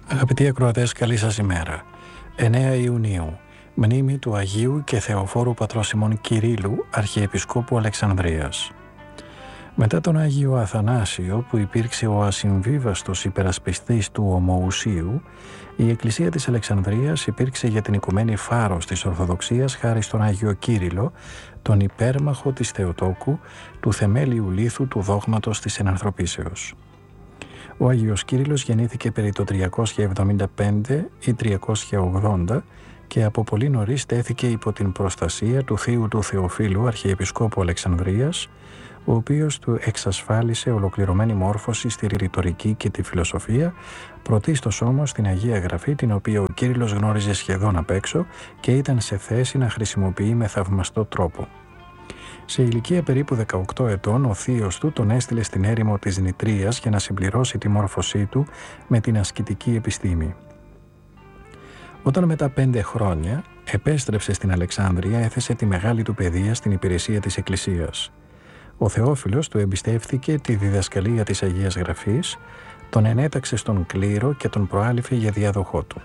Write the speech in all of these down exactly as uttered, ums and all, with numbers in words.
Αγαπητοί ακροατές, καλή σας ημέρα. εννέα Ιουνίου, μνήμη του Αγίου και Θεοφόρου Πατρός ημών Κυρίλλου, Αρχιεπισκόπου Αλεξανδρίας. Μετά τον Άγιο Αθανάσιο, που υπήρξε ο ασυμβίβαστος υπερασπιστής του ομοουσίου, η Εκκλησία της Αλεξανδρίας υπήρξε για την οικουμένη φάρος της Ορθοδοξίας χάρη στον Άγιο Κύριλλο, τον υπέρμαχο της Θεοτόκου, του θεμέλιου λίθου του δόγματος της ενανθρωπίσεως. Ο Άγιος Κύριλλος γεννήθηκε περί το τριακόσια εβδομήντα πέντε ή τριακόσια ογδόντα και από πολύ νωρίς τέθηκε υπό την προστασία του θείου του Θεοφύλου, Αρχιεπισκόπου Αλεξανδρίας, ο οποίος του εξασφάλισε ολοκληρωμένη μόρφωση στη ρητορική και τη φιλοσοφία, πρωτίστως όμως στην Αγία Γραφή, την οποία ο Κύριλλος γνώριζε σχεδόν απ' έξω και ήταν σε θέση να χρησιμοποιεί με θαυμαστό τρόπο. Σε ηλικία περίπου δεκαοκτώ ετών, ο θείος του τον έστειλε στην έρημο της Νητρίας για να συμπληρώσει τη μόρφωσή του με την ασκητική επιστήμη. Όταν μετά πέντε χρόνια επέστρεψε στην Αλεξάνδρεια, έθεσε τη μεγάλη του παιδεία στην υπηρεσία της Εκκλησίας. Ο Θεόφιλος του εμπιστεύθηκε τη διδασκαλία της Αγίας Γραφής, τον ενέταξε στον κλήρο και τον προάληφε για διάδοχό του.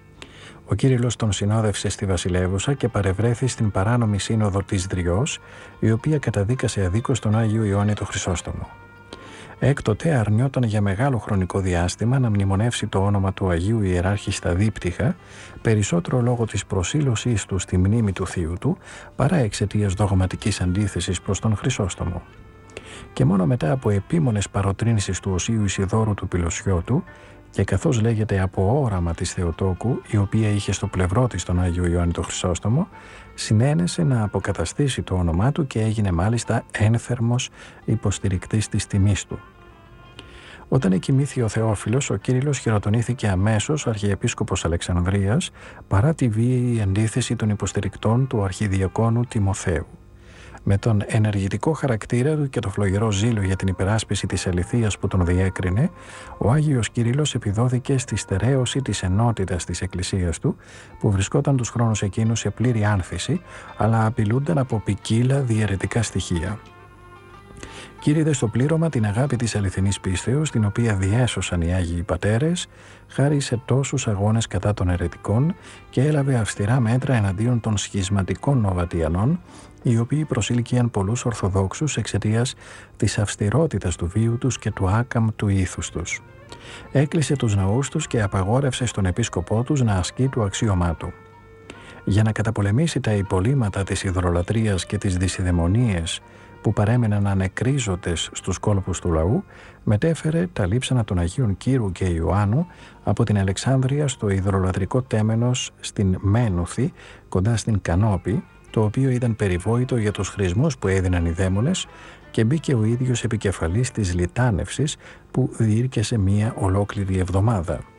Ο Κύριλλος τον συνόδευσε στη Βασιλεύουσα και παρευρέθη στην παράνομη σύνοδο της Δριός, η οποία καταδίκασε αδίκως τον Άγιο Ιωάννη τον Χρυσόστομο. Έκτοτε αρνιόταν για μεγάλο χρονικό διάστημα να μνημονεύσει το όνομα του Αγίου Ιεράρχη στα δίπτυχα, περισσότερο λόγω της προσήλωσής του στη μνήμη του θείου του, παρά εξαιτίας δογματικής αντίθεσης προς τον Χρυσόστομο. Και μόνο μετά από επίμονες παροτρύνσεις του Οσίου Ισιδώρου του Πυλωσιώτου, και καθώς λέγεται από όραμα της Θεοτόκου, η οποία είχε στο πλευρό της τον Άγιο Ιωάννη τον Χρυσόστομο, συνένεσε να αποκαταστήσει το όνομά του και έγινε μάλιστα ένθερμος υποστηρικτής της τιμής του. Όταν εκοιμήθη ο Θεόφιλος, ο Κύριλλος χειροτονήθηκε αμέσως αρχιεπίσκοπος Αλεξανδρίας, παρά τη βίαιη αντίθεση των υποστηρικτών του αρχιδιακόνου Τιμοθέου. Με τον ενεργητικό χαρακτήρα του και το φλογερό ζήλο για την υπεράσπιση της αληθείας που τον διέκρινε, ο Άγιος Κύριλλος επιδόθηκε στη στερέωση της ενότητας της Εκκλησίας του, που βρισκόταν τους χρόνους εκείνους σε πλήρη άνθηση, αλλά απειλούνταν από ποικίλα διαιρετικά στοιχεία. Κήρυδε στο πλήρωμα την αγάπη της αληθινής πίστεως, την οποία διέσωσαν οι Άγιοι Πατέρες, χάρη σε τόσους αγώνες κατά των αιρετικών, και έλαβε αυστηρά μέτρα εναντίον των σχισματικών Νοβατιανών, οι οποίοι προσήλκιαν πολλούς Ορθοδόξους εξαιτίας της αυστηρότητας του βίου τους και του άκαμ του ήθους τους. Έκλεισε τους ναούς τους και απαγόρευσε στον επίσκοπό τους να ασκεί το αξίωμά του. Για να καταπολεμήσει τα υπολείμματα της ιδωλολατρίας και τις δυσιδαιμονίες που παρέμεναν ανεκρίζωτες στους κόλπους του λαού, μετέφερε τα λείψανα των Αγίων Κύρου και Ιωάννου από την Αλεξάνδρεια στο ιδωλολατρικό τέμενος στην Μένουθη, κοντά στην Κανόπη, το οποίο ήταν περιβόητο για τους χρησμούς που έδιναν οι δαίμονες, και μπήκε ο ίδιος επικεφαλής της λιτάνευσης που διήρκεσε μία ολόκληρη εβδομάδα.